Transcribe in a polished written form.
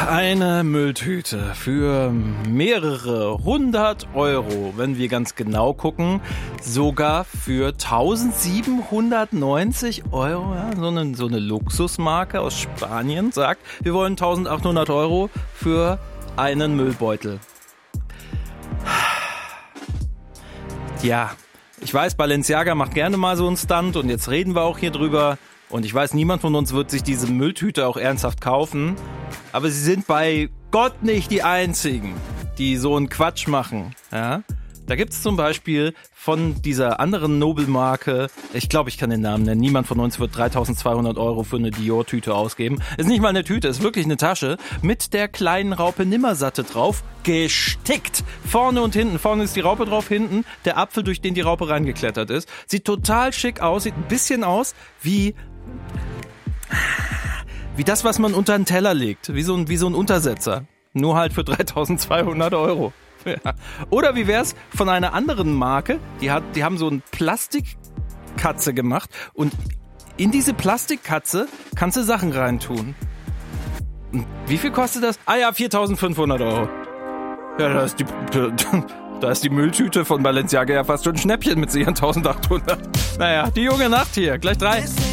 Eine Mülltüte für mehrere 100 Euro, wenn wir ganz genau gucken, sogar für 1790 Euro. Ja, so eine Luxusmarke aus Spanien sagt, wir wollen 1800 Euro für einen Müllbeutel. Ja, ich weiß, Balenciaga macht gerne mal so einen Stunt und jetzt reden wir auch hier drüber. Und ich weiß, niemand von uns wird sich diese Mülltüte auch ernsthaft kaufen. Aber sie sind bei Gott nicht die Einzigen, die so einen Quatsch machen. Ja? Da gibt's zum Beispiel von dieser anderen Nobelmarke, ich glaube, ich kann den Namen nennen, niemand von uns wird 3.200 Euro für eine Dior-Tüte ausgeben. Ist nicht mal eine Tüte, ist wirklich eine Tasche mit der kleinen Raupe Nimmersatte drauf, gestickt. Vorne und hinten. Vorne ist die Raupe drauf, hinten der Apfel, durch den die Raupe reingeklettert ist. Sieht total schick aus, sieht ein bisschen aus wie das, was man unter einen Teller legt. Wie so ein Untersetzer. Nur halt für 3.200 Euro. Ja. Oder wie wär's von einer anderen Marke? Die haben so eine Plastikkatze gemacht und in diese Plastikkatze kannst du Sachen reintun. Und wie viel kostet das? Ah ja, 4.500 Euro. Ja, da ist die Mülltüte von Balenciaga ja fast schon ein Schnäppchen mit ihren 1.800. Naja, die junge Nacht hier. Gleich 3.